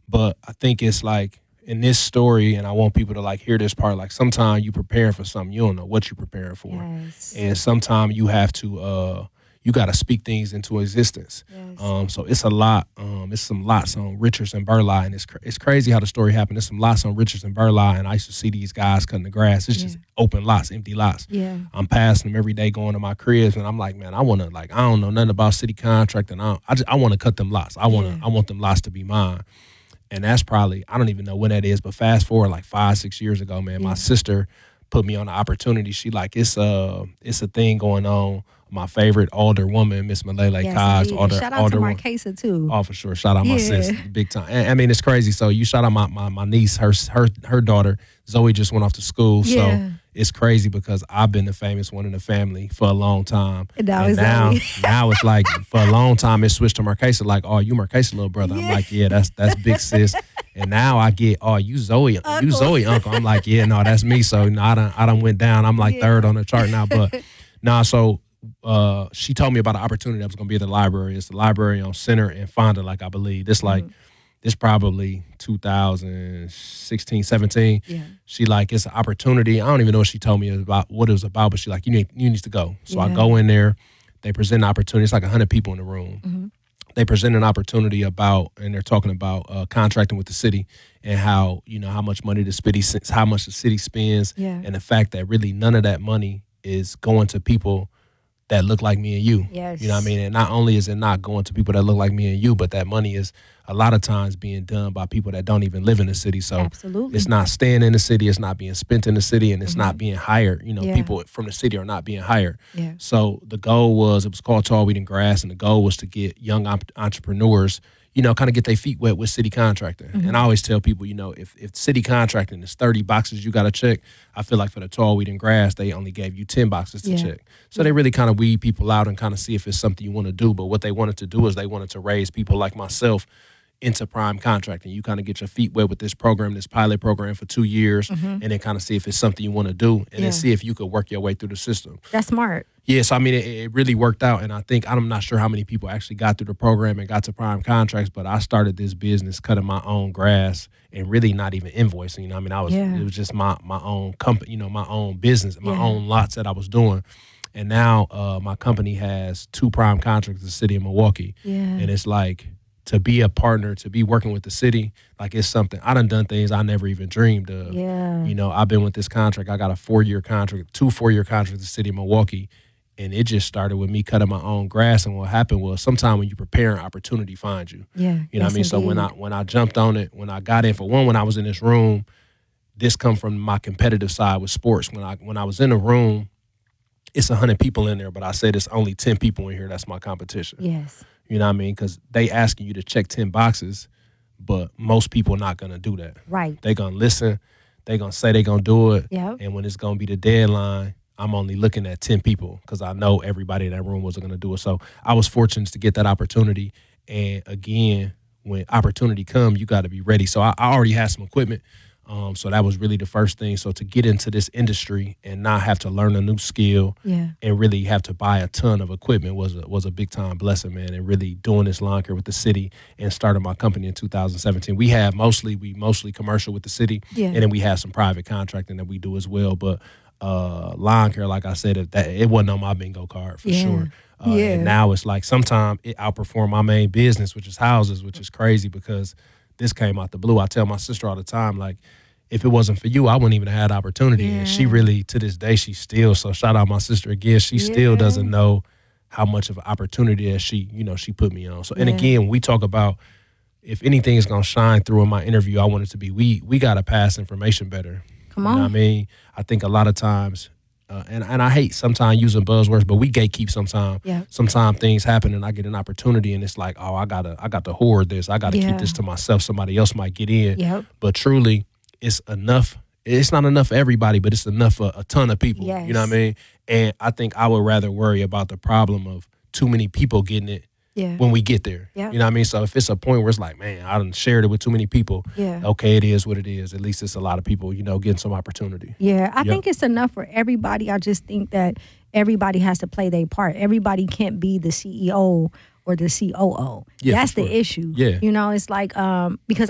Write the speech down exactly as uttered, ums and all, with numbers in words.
But I think it's like in this story, and I want people to like hear this part. Like sometimes you preparing for something, you don't know what you're preparing for, Yes. and sometimes you have to. Uh, you got to speak things into existence. Yes. Um, so it's a lot. Um, it's some lots on Richards and Burleigh, and it's cra- it's crazy how the story happened. There's some lots on Richards and Burleigh, and I used to see these guys cutting the grass. It's Yeah. just open lots, empty lots. Yeah. I'm passing them every day, going to my cribs, and I'm like, man, I want to like, I don't know nothing about city contracting. I don't, I just I want to cut them lots. I want to Yeah. I want them lots to be mine. And that's probably, I don't even know when that is, but fast forward like five, six years ago, man, Yeah. my sister put me on the opportunity. She like, it's a, it's a thing going on. My favorite alder woman, Miss Malele Yes, Cox, indeed. alder, Shout out alder to woman. Marquesa too. Oh, for sure. Shout out my Yeah. sis, big time. And, I mean, it's crazy. So you shout out my, my, my niece, her, her, her daughter, Zoe just went off to school. Yeah. So it's crazy because I've been the famous one in the family for a long time. And now and it's now, Zoe. now it's like for a long time it switched to Marquesa. Like, oh, you Marquesa little brother. I'm Yeah. like, yeah, that's that's big sis. And now I get, oh, you Zoe, Uncle. you Zoe uncle. I'm like, yeah, no, that's me. So no, I done, I done went down. I'm like Yeah. third on the chart now. But nah, so uh, she told me about an opportunity that was gonna be at the library. It's the library on Center and Fonda, like I believe. This like Mm-hmm. this probably two thousand sixteen, seventeen. Yeah. She like, it's an opportunity. I don't even know what she told me about what it was about, but she like, you need you need to go. So I Yeah. go in there. They present an opportunity. It's like a hundred people in the room. Mm-hmm. They present an opportunity about, and they're talking about uh, contracting with the city and how, you know, how much money the city, how much the city spends, Yeah. and the fact that really none of that money is going to people that look like me and you. Yes. You know what I mean? And not only is it not going to people that look like me and you, but that money is a lot of times being done by people that don't even live in the city. So Absolutely. it's not staying in the city, it's not being spent in the city, and it's not being hired. You know, Yeah. people from the city are not being hired. Yeah. So the goal was, it was called Tall Weed and Grass, and the goal was to get young op- entrepreneurs, you know, kind of get their feet wet with city contracting. And I always tell people, you know, if, if city contracting is thirty boxes you got to check, I feel like for the Tall Weed and Grass, they only gave you ten boxes to Yeah. check. So they really kind of weed people out and kind of see if it's something you want to do. But what they wanted to do is they wanted to raise people like myself into prime contracting. You kind of get your feet wet with this program, this pilot program for two years, and then kind of see if it's something you want to do, and Yeah. then see if you could work your way through the system. That's smart. Yeah, so I mean, it, it really worked out, and I think, I'm not sure how many people actually got through the program and got to prime contracts, but I started this business cutting my own grass and really not even invoicing. You know, I mean, I was Yeah. it was just my my own company, you know, my own business, my Yeah. own lots that I was doing, and now uh, my company has two prime contracts in the city of Milwaukee, Yeah. and it's like, to be a partner, to be working with the city, like it's something I done done things I never even dreamed of. Yeah. You know, I've been with this contract. I got a four year contract, two four year contracts with the city of Milwaukee. And it just started with me cutting my own grass. And what happened was, sometimes when you prepare, an opportunity finds you. Yeah. You know what I mean? Yes, So when I indeed. when I jumped on it, when I got in, for one, when I was in this room, this come from my competitive side with sports. When I when I was in the room, it's a hundred people in there, but I said it's only ten people in here. That's my competition. Yes. You know what I mean? Because they asking you to check ten boxes, but most people not gonna do that. Right. They gonna listen. They gonna say they gonna do it. Yep. And when it's gonna be the deadline, I'm only looking at ten people because I know everybody in that room wasn't gonna do it. So I was fortunate to get that opportunity. And again, when opportunity comes, you got to be ready. So I, I already had some equipment. Um, so that was really the first thing. So to get into this industry and not have to learn a new skill Yeah. and really have to buy a ton of equipment was a, was a big time blessing, man. And really doing this lawn care with the city and starting my company in two thousand seventeen. We have mostly we mostly commercial with the city, Yeah. and then we have some private contracting that we do as well. But uh, lawn care, like I said, it, that it wasn't on my bingo card for Yeah. sure. Uh, Yeah. And now it's like sometimes it outperform my main business, which is houses, which is crazy because this came out the blue. I tell my sister all the time, like, if it wasn't for you, I wouldn't even have had opportunity. Yeah. And she really, to this day, she still, so shout out my sister again, she still Yeah. doesn't know how much of an opportunity that she, you know, she put me on. So, and Yeah. again, when we talk about, if anything is going to shine through in my interview, I want it to be, we we got to pass information better. Come You know what I on. mean? I think a lot of times, uh, and, and I hate sometimes using buzzwords, but we gatekeep sometimes. Yeah. Sometimes things happen and I get an opportunity and it's like, oh, I gotta, I got to hoard this. I got to Yeah. keep this to myself. Somebody else might get in. Yep. But truly, it's enough. It's not enough for everybody, but it's enough for a ton of people. Yes. You know what I mean? And I think I would rather worry about the problem of too many people getting it Yeah. when we get there. Yeah. You know what I mean? So if it's a point where it's like, man, I done shared it with too many people. Yeah. Okay, it is what it is. At least it's a lot of people, you know, getting some opportunity. Yeah, I Yep. think it's enough for everybody. I just think that everybody has to play their part. Everybody can't be the C E O or the C O O. Yeah, for That's sure. the issue. Yeah. You know, it's like um because